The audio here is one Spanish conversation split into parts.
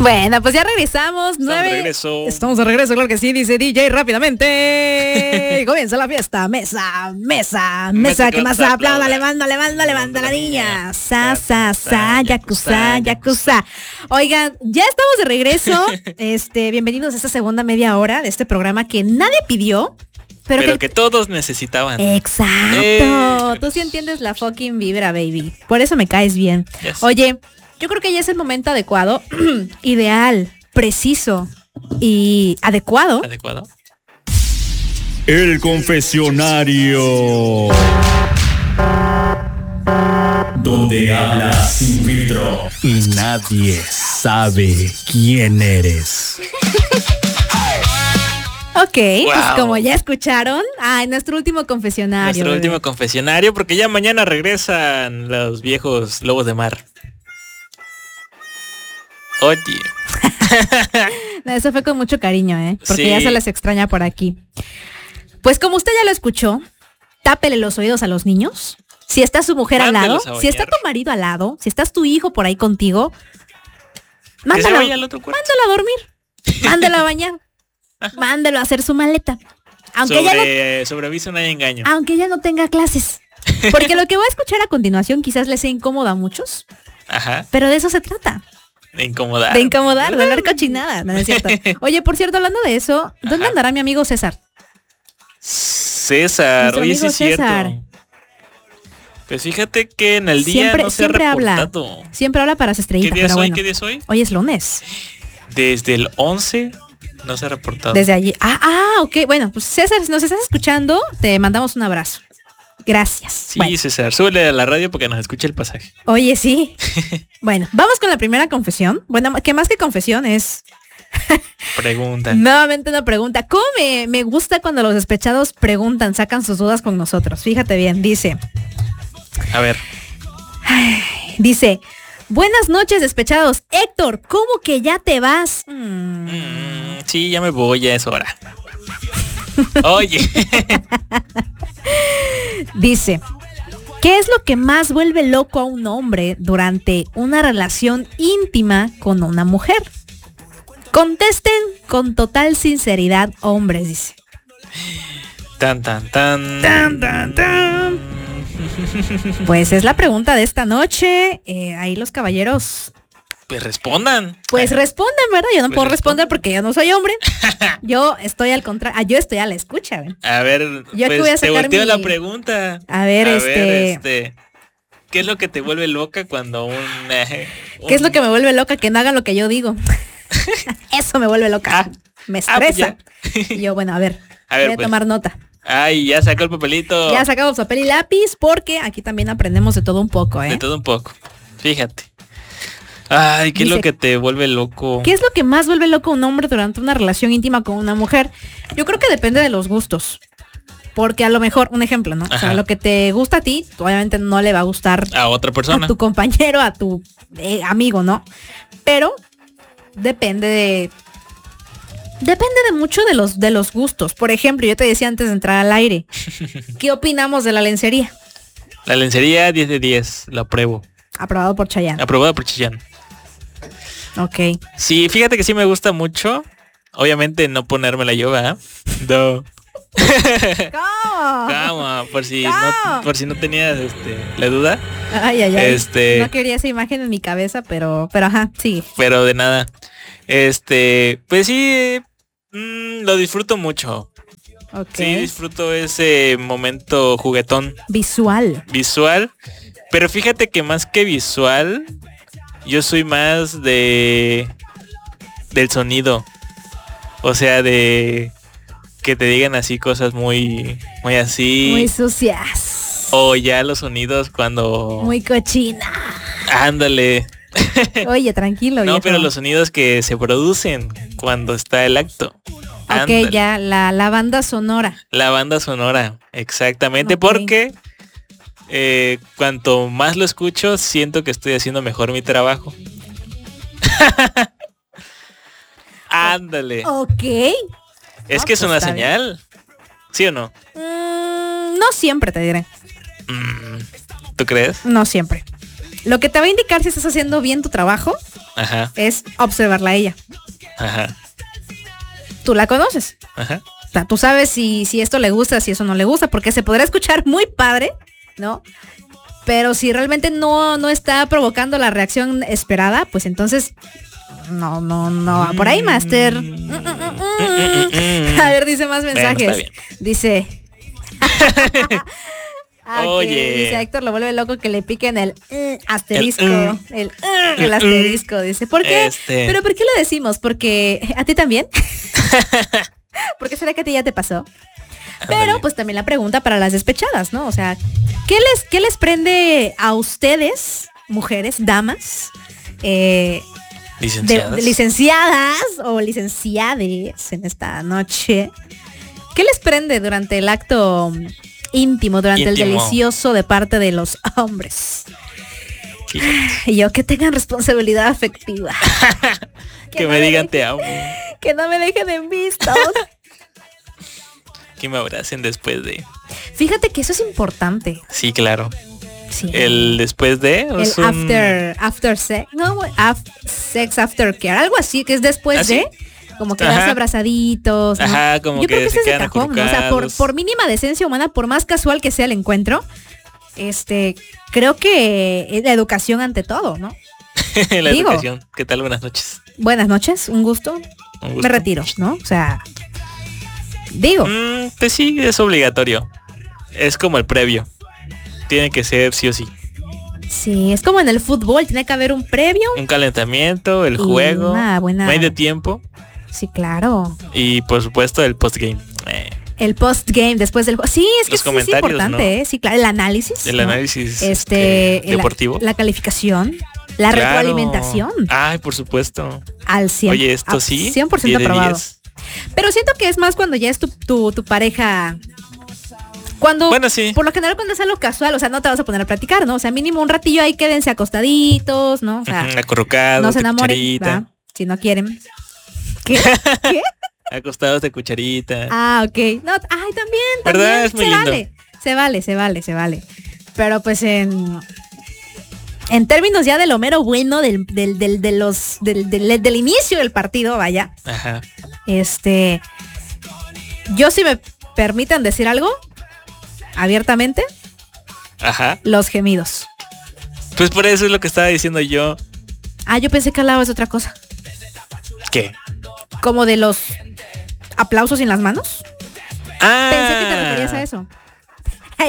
Bueno, pues ya regresamos. Estamos de regreso, claro que sí, dice DJ rápidamente. Comienza la fiesta. Mesa, que más aplauda, levanta la niña. Yakuza. Oigan, ya estamos de regreso. Bienvenidos a esta segunda media hora de este programa que nadie pidió. Pero que todos necesitaban. Exacto. Tú sí entiendes la fucking vibra, baby. Por eso me caes bien. Yes. Oye, yo creo que ya es el momento adecuado, ideal, preciso y adecuado. El confesionario. Donde hablas sin filtro y nadie sabe quién eres. Ok, wow. Pues como ya escucharon, nuestro último confesionario. Último confesionario, porque ya mañana regresan los viejos lobos de mar. Oye. Eso fue con mucho cariño, porque sí. Ya se les extraña por aquí. Pues como usted ya lo escuchó, tápele los oídos a los niños. Si está su mujer al lado, si está tu marido al lado, si estás tu hijo por ahí contigo, mándalo a dormir, mándalo a bañar. Mándelo a hacer su maleta. Sobre aviso no hay engaño. Aunque ya no tenga clases. Porque lo que voy a escuchar a continuación quizás les sea incómodo a muchos. Ajá. Pero de eso se trata. De incomodar, de hablar cochinada. No es cierto. Oye, por cierto, hablando de eso, ¿dónde andará mi amigo César? Oye, sí es cierto. Pues fíjate que en el día no se ha reportado. Siempre habla para las estrellitas. ¿Qué día es hoy? Hoy es lunes. Desde el 11 no se ha reportado. Desde allí. Ok. Bueno, pues César, si nos estás escuchando, te mandamos un abrazo. Gracias. Sí, bueno. César, súbele a la radio porque nos escuche el pasaje. Oye, sí. Bueno, vamos con la primera confesión. Bueno, que más que confesión es... Pregunta. Nuevamente una pregunta. ¿Cómo me gusta cuando los despechados preguntan, sacan sus dudas con nosotros? Fíjate bien, dice... A ver. Dice... Buenas noches, despechados. Héctor, ¿cómo que ya te vas? Sí, ya me voy, ya es hora. Oye. Dice, ¿qué es lo que más vuelve loco a un hombre durante una relación íntima con una mujer? Contesten con total sinceridad, hombres, dice. Tan. Pues es la pregunta de esta noche. Ahí los caballeros... Pues respondan. Pues respondan, ¿verdad? Yo no puedo responder porque yo no soy hombre. Yo estoy al contrario. Yo estoy a la escucha, ¿ven? A ver, yo pues voy a te volteo la pregunta. A ver, ¿qué es lo que te vuelve loca cuando ¿Qué es lo que me vuelve loca? Que no hagan lo que yo digo. Eso me vuelve loca. Me estresa. Pues y yo, bueno, a ver voy a tomar nota. Ay, ya sacó el papelito. Ya sacamos papel y lápiz porque aquí también aprendemos de todo un poco, De todo un poco. Fíjate. Ay, ¿qué es lo que te vuelve loco? ¿Qué es lo que más vuelve loco a un hombre durante una relación íntima con una mujer? Yo creo que depende de los gustos. Porque a lo mejor, un ejemplo, ¿no? Ajá. O sea, lo que te gusta a ti, obviamente no le va a gustar a otra persona. A tu compañero, a tu amigo, ¿no? Pero depende mucho de los gustos. Por ejemplo, yo te decía antes de entrar al aire, ¿qué opinamos de la lencería? La lencería 10 de 10, lo apruebo. Aprobado por Chayanne. Aprobado por Chayanne. Ok. Sí, fíjate que sí me gusta mucho. Obviamente no ponérmela yo, ¿verdad? No. ¿Cómo? Por si no tenías la duda. Ay. No quería esa imagen en mi cabeza, pero ajá, sí. Pero de nada. Pues sí, lo disfruto mucho. Okay. Sí, disfruto ese momento juguetón. Visual. Pero fíjate que más que visual, yo soy más del sonido. O sea, de que te digan así cosas muy así. Muy sucias. O ya los sonidos cuando... Muy cochina. Ándale. Oye, tranquilo. No, viejo. pero los sonidos que se producen cuando está el acto. Ándale. Ok, ya, la banda sonora. La banda sonora, exactamente, okay. Porque cuanto más lo escucho, siento que estoy haciendo mejor mi trabajo. Ándale. Ok. Es que es una señal. ¿Sí o no? No siempre, te diré. ¿Tú crees? No siempre. Lo que te va a indicar si estás haciendo bien tu trabajo Ajá. es observarla a ella. Ajá. Tú la conoces. Ajá. O sea, tú sabes si esto le gusta, si eso no le gusta, porque se podrá escuchar muy padre, ¿no? Pero si realmente no está provocando la reacción esperada, pues entonces no va por ahí, Master. A ver, dice más mensajes. Bueno, dice... Oye. Dice Héctor, lo vuelve loco que le piquen el asterisco. El asterisco, dice. ¿Por qué? ¿Pero por qué lo decimos? Porque a ti también. ¿Por qué será que a ti ya te pasó? Pero pues también la pregunta para las despechadas, ¿no? O sea, ¿qué les prende a ustedes, mujeres, damas? Licenciadas. Licenciadas o licenciades en esta noche. ¿Qué les prende durante el acto íntimo, durante el delicioso de parte de los hombres? Y yo, que tengan responsabilidad afectiva. que me digan te amo. Que no me dejen en vistos. Que me abracen después de... Fíjate que eso es importante. Sí, claro. Sí. El después de... El after sex. No, sex after care. Algo así, que es después de... Como quedarse abrazaditos, ¿no? Ajá, como yo que creo que se quedan cajón, ¿no? O sea, por mínima decencia humana, por más casual que sea el encuentro, creo que la educación ante todo, ¿no? La educación. ¿Qué tal? Buenas noches. Buenas noches, un gusto. Me retiro, ¿no? O sea, digo. Pues sí, es obligatorio. Es como el previo. Tiene que ser sí o sí. Sí, es como en el fútbol, tiene que haber un previo. Un calentamiento, el juego, medio tiempo. Sí, claro. Y por supuesto el postgame. El postgame después del juego. Sí, es que es importante, ¿no? Sí, claro. El análisis. El análisis deportivo. La calificación. La retroalimentación. Ay, por supuesto. Al 100%. Oye, esto sí. 100% aprobado. Pero siento que es más cuando ya es tu pareja. Cuando, bueno, sí. Por lo general cuando es algo casual, o sea, no te vas a poner a platicar, ¿no? O sea, mínimo un ratillo ahí quédense acostaditos, ¿no? O sea, acurrucados, no se enamoren, ¿va? Si no quieren. ¿Qué? Acostados de cucharita. Ah, ok. No, ay, también. ¿Verdad? Es muy lindo. Se vale. Pero pues en términos ya de lo mero bueno del inicio del partido, vaya. Ajá. Yo, si me permiten decir algo abiertamente, ajá, los gemidos. Pues por eso es lo que estaba diciendo yo. Ah, yo pensé que hablabas de otra cosa. ¿Qué? Como de los aplausos en las manos. Ah. Pensé que te referías a eso. Ay,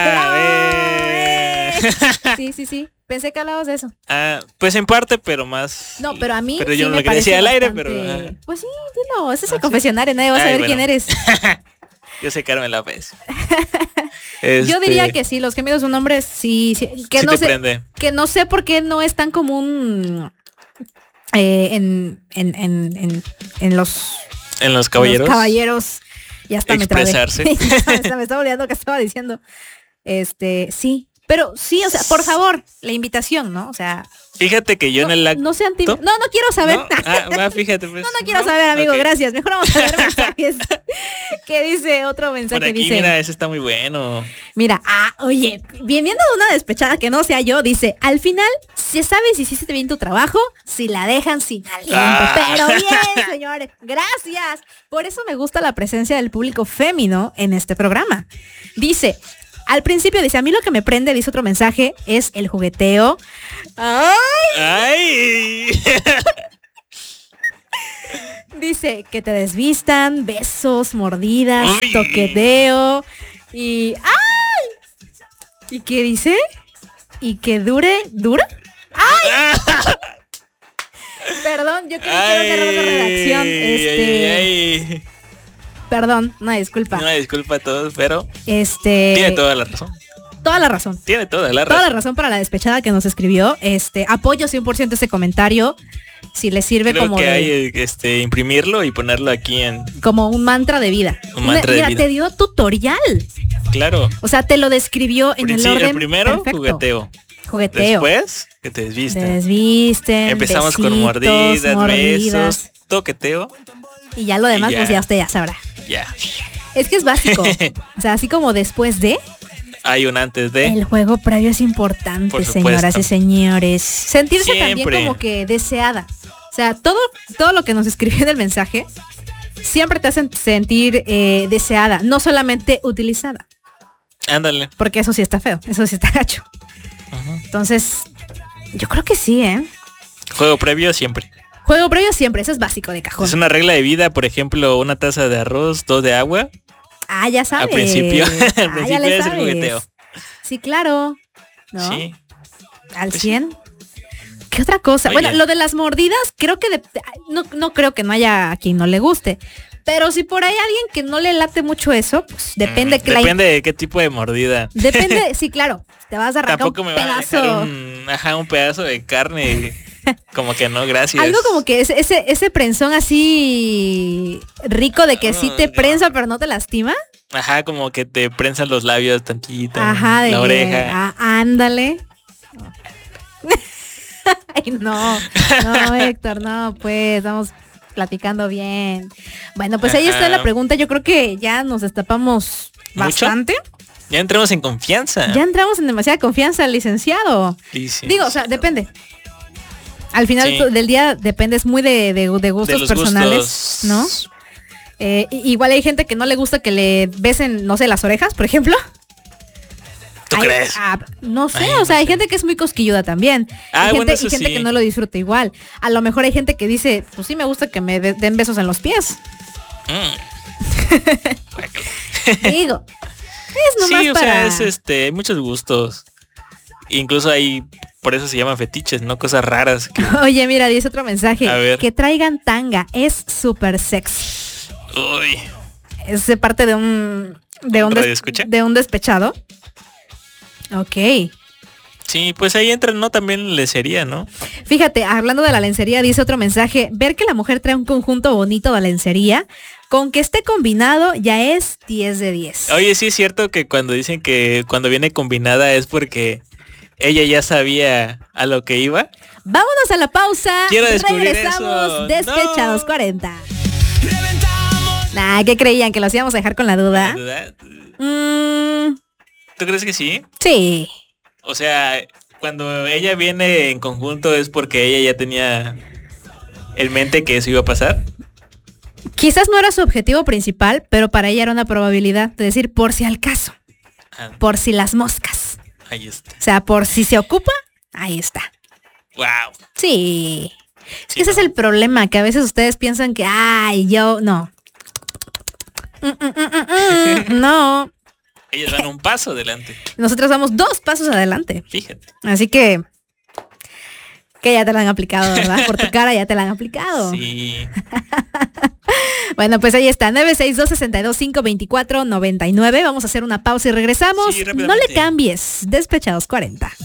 sí. Pensé que hablabas de eso. Pues en parte, pero más. No, pero a mí. Pero yo sí no lo quería decir al aire, pero. Pues sí, dilo. Ese es el confesionario, nadie va a saber quién eres. Yo sé Carmen López. Yo diría que sí, los gemidos de un hombre sí que sí no sé, prende. Que no sé por qué no es tan común en los caballeros. Los caballeros. Ya está, expresarse. me estaba olvidando que estaba diciendo. Sí. Pero sí, o sea, por favor, la invitación, ¿no? O sea. Fíjate que yo en el acto. No sean no quiero saber. Fíjate, pues. No quiero saber, amigo, okay. Gracias. Mejor vamos a ver mensajes. ¿Qué dice otro mensaje? Por aquí, dice, mira, ese está muy bueno. Mira, oye, viniendo de una despechada que no sea yo, dice, al final, se sabe si hiciste bien tu trabajo, si la dejan sin aliento. Pero bien, señores, gracias. Por eso me gusta la presencia del público fémino en este programa. Dice, al principio dice, a mí lo que me prende, dice otro mensaje, es el jugueteo. ¡Ay! Dice que te desvistan, besos, mordidas, toqueteo y ¡ay! ¿Y qué dice? ¿Y que dura? ¡Ay! Perdón, yo creo que era un error de redacción. Ay. Perdón, una disculpa. Una disculpa a todos, pero tiene toda la razón. Toda la razón. Tiene toda la razón. Toda la razón para la despechada que nos escribió. Apoyo 100% ese comentario. Si le sirve creo como que hay imprimirlo y ponerlo aquí como un mantra de vida. Mira, te dio tutorial. Claro. O sea, te lo describió en el orden. El primero, perfecto. Jugueteo. Después, que te desvisten. Empezamos besitos, con mordidas, besos, toqueteo. Y ya lo demás, pues ya usted ya sabrá. Ya. Es que es básico. O sea, así como después de, hay un antes de. El juego previo es importante, señoras y señores. Sentirse también como que deseada. O sea, todo lo que nos escribió en el mensaje siempre te hacen sentir deseada, no solamente utilizada. Ándale. Porque eso sí está feo, eso sí está gacho. Ajá. Entonces, yo creo que sí, ¿eh? Juego previo siempre. Juego previo siempre, eso es básico de cajón. Es una regla de vida, por ejemplo, una taza de arroz, 2 de agua. Ah, ya sabes. Al principio ya le es sabes. el jugueteo. Sí, claro. ¿No? Sí. Al Pues 100. ¿Qué otra cosa? Oye. Bueno, lo de las mordidas, creo que no creo que no haya a quien no le guste. Pero si por ahí alguien que no le late mucho eso, pues depende depende de qué tipo de mordida. Depende, sí, claro. Te vas a arrancar Tampoco un me va a pedazo. dejar un pedazo de carne. Como que no, gracias. Algo como que ese prensón así rico de que sí te prensa pero no te lastima. Ajá, como que te prensan los labios tantito. Ajá, de la oreja. Ándale. Ay, no, Héctor, no, pues, estamos platicando bien. Bueno, pues ahí está la pregunta. Yo creo que ya nos destapamos bastante. Ya entramos en confianza. Ya entramos en demasiada confianza, licenciado. Digo, o sea, depende. Al final del día dependes muy de gustos personales, ¿no? Igual hay gente que no le gusta que le besen, no sé, las orejas, por ejemplo. ¿Tú crees? No sé, o sea, hay gente que es muy cosquilluda también. Hay gente que no lo disfruta igual. A lo mejor hay gente que dice, pues sí me gusta que me den besos en los pies. Digo, es nomás para... Sí, o sea, hay muchos gustos. Incluso hay, por eso se llaman fetiches, ¿no? Cosas raras. Oye, mira, dice otro mensaje. A ver. Que traigan tanga, es súper sexy. Uy. Es de parte de un despechado. Ok. Sí, pues ahí entra, ¿no? También lencería, ¿no? Fíjate, hablando de la lencería, dice otro mensaje, ver que la mujer trae un conjunto bonito de lencería, con que esté combinado ya es 10 de 10. Oye, sí es cierto que cuando dicen que cuando viene combinada es porque ella ya sabía a lo que iba. Vámonos a la pausa. Quiero descubrir Regresamos eso. Despechados No. 40. Nah, ¿qué creían? ¿Que los íbamos a dejar con la duda? ¿Tú crees que sí? Sí. O sea, cuando ella viene en conjunto es porque ella ya tenía en mente que eso iba a pasar. Quizás no era su objetivo principal, pero para ella era una probabilidad de decir por si al caso. Por si las moscas. Ahí está. O sea, por si se ocupa, ahí está. Wow. Sí. Ese es el problema, que a veces ustedes piensan que, ay, yo, no. No. Ellos dan un paso adelante. Nosotros damos 2 pasos adelante. Fíjate. Así que ya te la han aplicado, ¿verdad? Por tu cara ya te la han aplicado. Sí. Bueno, pues ahí está, 962-62-524-99. Vamos a hacer una pausa y regresamos. Sí, no le cambies. Despechados 40.